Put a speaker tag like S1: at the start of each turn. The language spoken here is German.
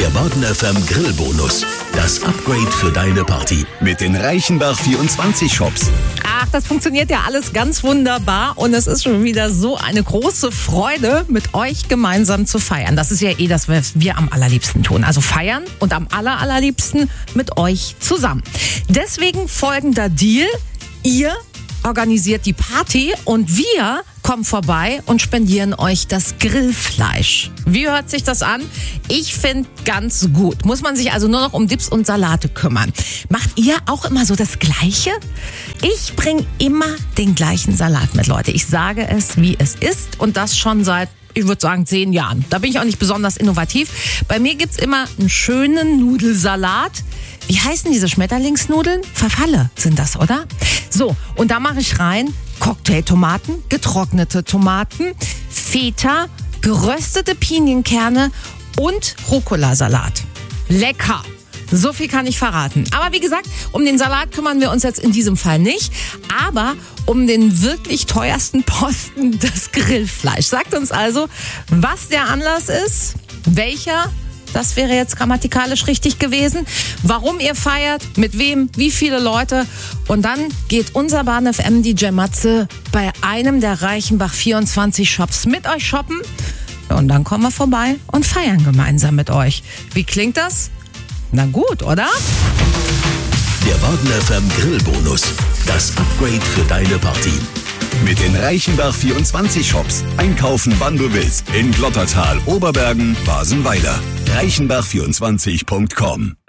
S1: Der Baden FM Grillbonus. Das Upgrade für deine Party. Mit den Reichenbach 24 Shops.
S2: Ach, das funktioniert ja alles ganz wunderbar und es ist schon wieder so eine große Freude, mit euch gemeinsam zu feiern. Das ist ja das, was wir am allerliebsten tun. Also feiern und am allerliebsten mit euch zusammen. Deswegen folgender Deal. Ihr organisiert die Party und wir kommen vorbei und spendieren euch das Grillfleisch. Wie hört sich das an? Ich finde ganz gut. Muss man sich also nur noch um Dips und Salate kümmern. Macht ihr auch immer so das Gleiche? Ich bringe immer den gleichen Salat mit, Leute. Ich sage es, wie es ist und das schon seit, ich würde sagen, 10 Jahren. Da bin ich auch nicht besonders innovativ. Bei mir gibt's immer einen schönen Nudelsalat. Wie heißen diese Schmetterlingsnudeln? Verfalle sind das, oder? So, und da mache ich rein Cocktailtomaten, getrocknete Tomaten, Feta, geröstete Pinienkerne und Rucola-Salat. Lecker! So viel kann ich verraten. Aber wie gesagt, um den Salat kümmern wir uns jetzt in diesem Fall nicht. Aber um den wirklich teuersten Posten, das Grillfleisch. Sagt uns also, was der Anlass ist, welcher. Das wäre jetzt grammatikalisch richtig gewesen. Warum ihr feiert, mit wem, wie viele Leute. Und dann geht unser Baden FM DJ Matze bei einem der Reichenbach 24 Shops mit euch shoppen. Und dann kommen wir vorbei und feiern gemeinsam mit euch. Wie klingt das? Na gut, oder?
S1: Der Baden FM Grillbonus. Das Upgrade für deine Party. Mit den Reichenbach 24 Shops. Einkaufen, wann du willst. In Glottertal, Oberbergen, Basenweiler. Reichenbach24.com